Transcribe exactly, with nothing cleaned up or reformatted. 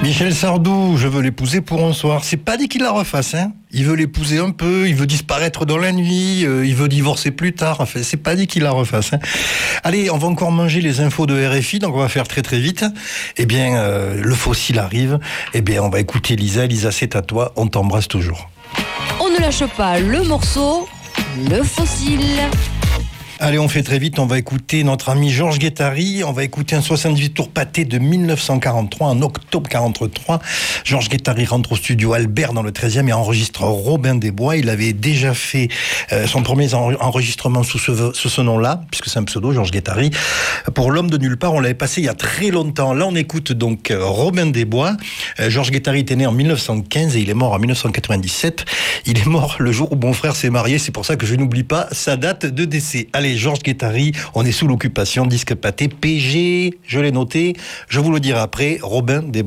Michel Sardou, je veux l'épouser pour un soir. C'est pas dit qu'il la refasse, hein. Il veut l'épouser un peu, il veut disparaître dans la nuit, euh, il veut divorcer plus tard. Enfin, c'est pas dit qu'il la refasse, hein. Allez, on va encore manger les infos de R F I, donc on va faire très très vite. Eh bien, euh, le fossile arrive. Eh bien, on va écouter Lisa. Lisa, c'est à toi. On t'embrasse toujours. On ne lâche pas le morceau, le fossile. Allez, on fait très vite, on va écouter notre ami Georges Guettari, on va écouter un soixante-dix tours pâté de dix-neuf cent quarante-trois, en octobre quarante-trois. Georges Guettari rentre au studio Albert dans le treizième et enregistre Robin des Bois. Il avait déjà fait euh, son premier en- enregistrement sous ce, sous ce nom-là, puisque c'est un pseudo, Georges Guettari. Pour L'Homme de Nulle Part, on l'avait passé il y a très longtemps. Là, on écoute donc euh, Robin des Bois. Euh, Georges Guettari était né en dix-neuf cent quinze et il est mort en dix-neuf cent quatre-vingt-dix-sept. Il est mort le jour où mon frère s'est marié, c'est pour ça que je n'oublie pas sa date de décès. Allez, Georges Guettari, on est sous l'occupation, disque pâté, P G, je l'ai noté, je vous le dirai après, Robin des